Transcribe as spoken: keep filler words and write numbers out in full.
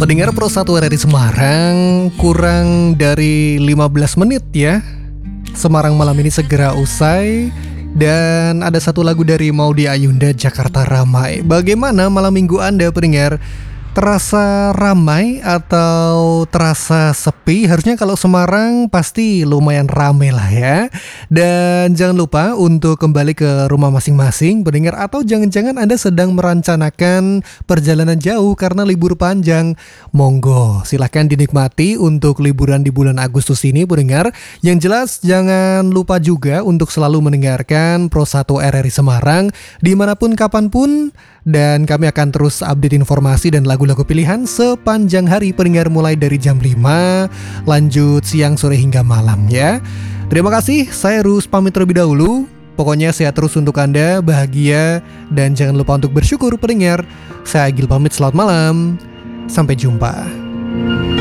Pendengar Pro satu R R I Semarang, kurang dari lima belas menit ya. Semarang malam ini segera usai. Dan ada satu lagu dari Maudy Ayunda, Jakarta Ramai. Bagaimana malam minggu Anda pendengar? Terasa ramai atau terasa sepi? Harusnya kalau Semarang pasti lumayan ramai lah ya. Dan jangan lupa untuk kembali ke rumah masing-masing pendengar. Atau jangan-jangan Anda sedang merencanakan perjalanan jauh karena libur panjang. Monggo silahkan dinikmati untuk liburan di bulan Agustus ini pendengar. Yang jelas jangan lupa juga untuk selalu mendengarkan Pro satu R R I Semarang dimanapun kapanpun. Dan kami akan terus update informasi dan lagu-lagu pilihan sepanjang hari pendengar, mulai dari jam lima lanjut siang, sore hingga malam ya. Terima kasih, saya Rus pamit terlebih dahulu. Pokoknya sehat terus untuk Anda, bahagia, dan jangan lupa untuk bersyukur pendengar. Saya Agil pamit, selamat malam, sampai jumpa.